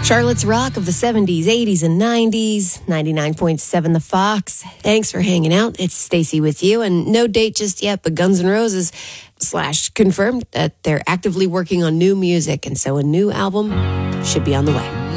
Charlotte's Rock of the 70s, 80s, and 90s, 99.7 The Fox. Thanks for hanging out. It's Stacy with you, and no date just yet, but Guns N' Roses / confirmed that they're actively working on new music, and so a new album should be on the way.